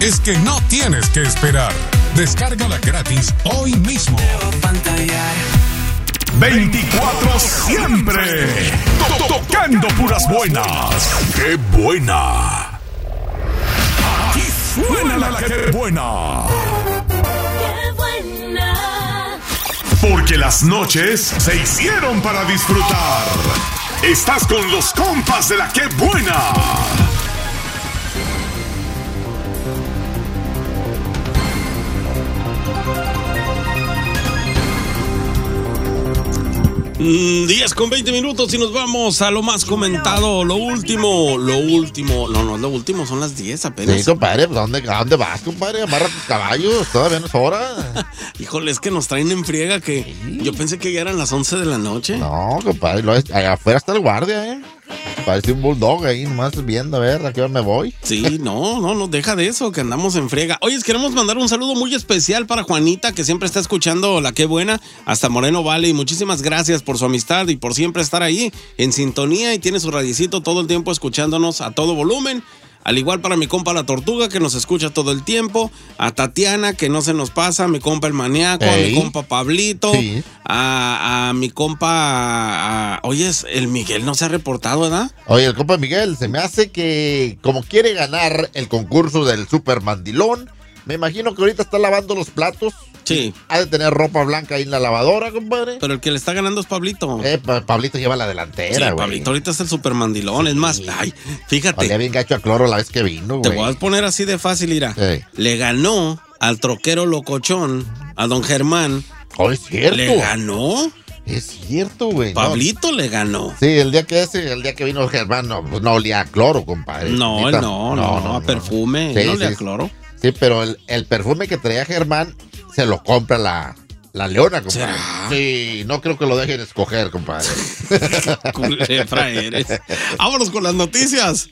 es que no tienes que esperar. Descárgala gratis hoy mismo. 24 siempre. Tocando puras buenas. ¡Qué buena! Aquí suena la que buena. ¡Qué buena! Porque las noches se hicieron para disfrutar. Estás con los compas de la que buena. Días con 20 minutos y nos vamos a lo más comentado, lo último. No es lo último, son las 10 apenas. Sí, compadre, ¿a dónde vas, compadre? Amarra tus caballos, todavía no es hora. Híjole, es que nos traen en friega que sí. Yo pensé que ya eran las 11 de la noche. No, compadre, allá afuera está el guardia, Parece un bulldog ahí, nomás viendo a ver a qué hora me voy. Sí, no, deja de eso, que andamos en friega. Oye, queremos mandar un saludo muy especial para Juanita, que siempre está escuchando La Qué Buena, hasta Moreno Valley. Y muchísimas gracias por su amistad y por siempre estar ahí en sintonía y tiene su radiecito todo el tiempo escuchándonos a todo volumen. Al igual para mi compa La Tortuga, que nos escucha todo el tiempo. A Tatiana, que no se nos pasa. A mi compa El Maníaco. A mi compa Pablito. Sí. A mi compa... Oye, el Miguel no se ha reportado, ¿verdad? Oye, el compa Miguel, se me hace que como quiere ganar el concurso del Super Mandilón, me imagino que ahorita está lavando los platos. Sí. Ha de tener ropa blanca ahí en la lavadora, compadre. Pero el que le está ganando es Pablito. Pablito lleva la delantera, sí, Pablito ahorita es el supermandilón. Sí. Es más, fíjate. Olía bien gacho a cloro la vez que vino, güey. Te voy a poner así de fácil, mira. Sí. Le ganó al troquero locochón, a don Germán. Oh, es cierto. Le ganó. Es cierto, güey. Pablito le ganó. Sí, el día que vino Germán, no olía a cloro, compadre. No, a perfume. Sí, no olía a cloro. Sí, pero el perfume que traía Germán se lo compra la Leona, compadre. ¿Será? Sí, no creo que lo dejen escoger, compadre. Culefra eres. Vámonos con las noticias.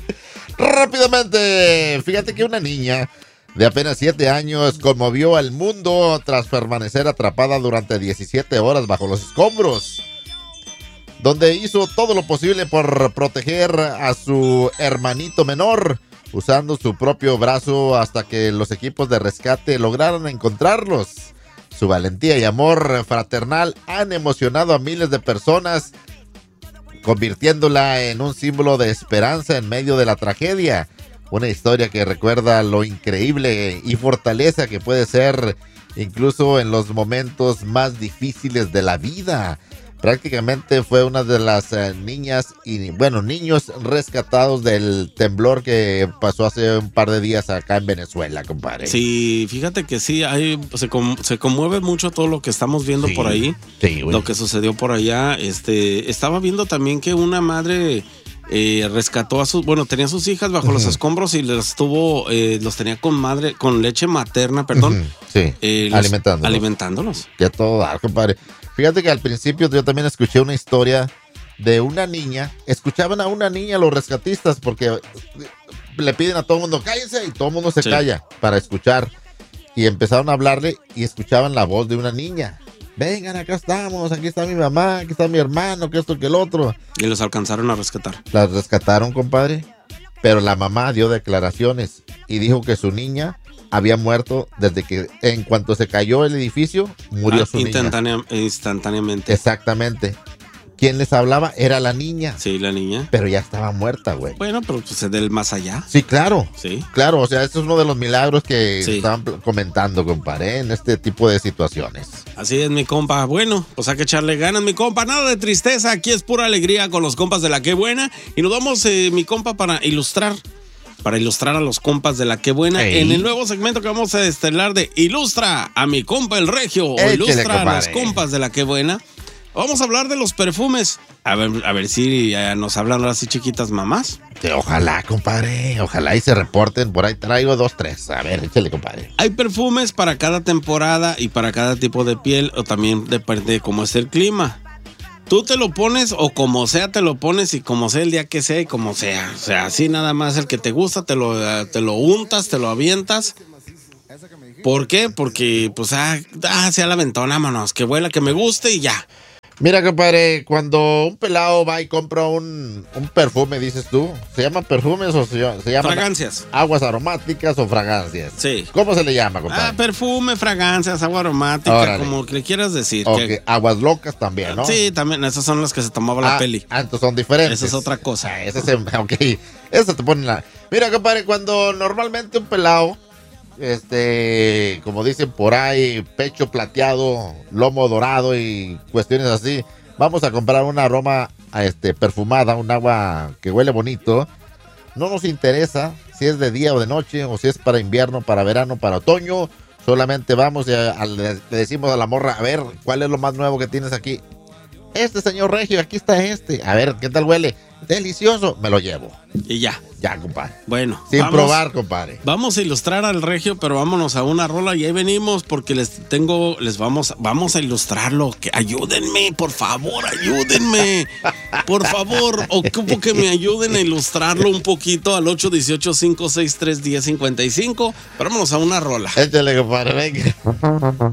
Rápidamente, fíjate que una niña de apenas 7 años conmovió al mundo tras permanecer atrapada durante 17 horas bajo los escombros, donde hizo todo lo posible por proteger a su hermanito menor, usando su propio brazo hasta que los equipos de rescate lograron encontrarlos. Su valentía y amor fraternal han emocionado a miles de personas, convirtiéndola en un símbolo de esperanza en medio de la tragedia. Una historia que recuerda lo increíble y fortaleza que puede ser incluso en los momentos más difíciles de la vida. Prácticamente fue una de las niños rescatados del temblor que pasó hace un par de días acá en Venezuela, compadre. Sí, fíjate que sí, se conmueve mucho todo lo que estamos viendo por ahí. Sí, lo que sucedió por allá. Estaba viendo también que una madre rescató tenía a sus hijas bajo los escombros y los tenía con leche materna, perdón. Sí, alimentándolos. Ya todo dar, compadre. Fíjate que al principio yo también escuché una historia de una niña. Escuchaban a una niña los rescatistas porque le piden a todo el mundo, cállense, y todo el mundo se calla para escuchar. Y empezaron a hablarle y escuchaban la voz de una niña. Vengan, acá estamos, aquí está mi mamá, aquí está mi hermano, que esto, que el otro. Y los alcanzaron a rescatar. Las rescataron, compadre. Pero la mamá dio declaraciones y dijo que su niña había muerto desde que en cuanto se cayó el edificio, murió su niña. Instantáneamente. Exactamente. ¿Quién les hablaba? Era la niña. Sí, la niña. Pero ya estaba muerta, güey. Bueno, pero pues es del más allá. Sí, claro. Sí. Claro, o sea, este es uno de los milagros que estaban comentando, compadre, en este tipo de situaciones. Así es, mi compa. Bueno, pues hay que echarle ganas, mi compa. Nada de tristeza, aquí es pura alegría con los compas de La Qué Buena. Y nos vamos, mi compa, para ilustrar a los compas de La Qué Buena en el nuevo segmento que vamos a estelar de Ilustra a mi compa el Regio o Ilustra a los compas de La Qué Buena. Vamos a hablar de los perfumes. A ver si nos hablan ahora sí chiquitas mamás. Ojalá, compadre. Ojalá y se reporten. Por ahí traigo 2, 3. A ver, échale, compadre. Hay perfumes para cada temporada y para cada tipo de piel. O también depende de cómo es el clima. Tú te lo pones o como sea te lo pones y como sea el día que sea y como sea. O sea, así nada más el que te gusta te lo untas, te lo avientas. ¿Por qué? Porque, pues, sea la ventona, vámonos, que vuela, que me guste y ya. Mira, compadre, cuando un pelado va y compra un perfume, dices tú, ¿se llaman perfumes o se llaman Fragancias. aguas aromáticas o fragancias? Sí. ¿Cómo se le llama, compadre? Perfume, fragancias, agua aromática, Órale. como que le quieras decir. Ok, que- aguas locas también, ¿no? Sí, también, esas son las que se tomaba la peli. Entonces son diferentes. Esa es otra cosa. Esa ok, esa te pone la... Mira, compadre, cuando normalmente un pelado, como dicen por ahí, pecho plateado, lomo dorado y cuestiones así, vamos a comprar una aroma perfumada, un agua que huele bonito. No nos interesa si es de día o de noche, o si es para invierno, para verano, para otoño. Solamente vamos y le decimos a la morra, a ver, ¿cuál es lo más nuevo que tienes aquí? Señor Regio, aquí está A ver, ¿qué tal huele? Delicioso, me lo llevo. Y ya. Ya, compadre. Bueno. Sin vamos- probar, compadre. Vamos a ilustrar al Regio, pero vámonos a una rola y ahí venimos porque vamos a ilustrarlo. Ayúdenme, por favor, ayúdenme. Por favor, ocupo que me ayuden a ilustrarlo un poquito al 818-563-1055. Pero vámonos a una rola. Échale, compadre, venga.